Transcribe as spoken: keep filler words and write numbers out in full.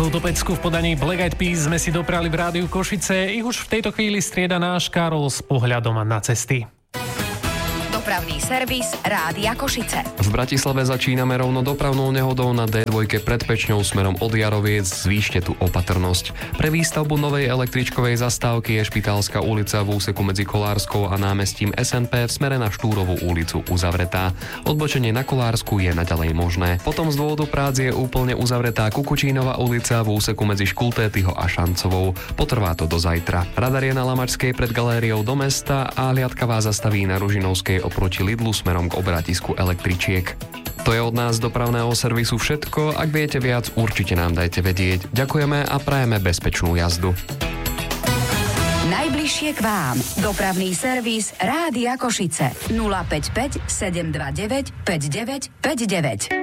Takúto pecku v podaní Black Eyed Peas sme si doprali v rádiu Košice. Ich už v tejto chvíli strieda náš Karol s pohľadom na cesty. Dopravný servis Rádia Košice. V Bratislave začíname rovno dopravnou nehodou na dé dva pred Pečňou smerom od Jaroviec. Zvýšte tu opatrnosť. Pre výstavbu novej električkovej zastávky je Špitálska ulica v úseku medzi Kolárskou a námestím es en pé v smere na Štúrovú ulicu uzavretá. Odbočenie na Kolársku je naďalej možné. Potom z dôvodu prác je úplne uzavretá Kukučínova ulica v úseku medzi Škultétyho a Šancovou. Potrvá to do zajtra. Radar je na Lamačskej pred galériou do mesta a hliadka vás zastaví na Ružinovskej oproti Lidlu smerom k obrátisku električiek. To je od nás dopravného servisu všetko. Ak viete viac, určite nám dajte vedieť. Ďakujeme a prajeme bezpečnú jazdu. Najbližšie k vám. Dopravný servis Rádia Košice. nula päť päť sedem dva deväť päť deväť päť deväť.